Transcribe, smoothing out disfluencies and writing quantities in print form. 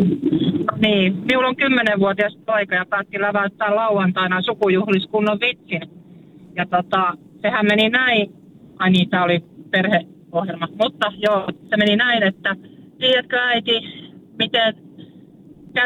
Niin, minulla on 10-vuotias poika ja päätti läväyttää lauantaina sukujuhliskunnon vitsin. Ja sehän meni näin. Ai niin, tämä oli perheohjelma. Mutta joo, se meni näin, että tiedätkö äiti, miten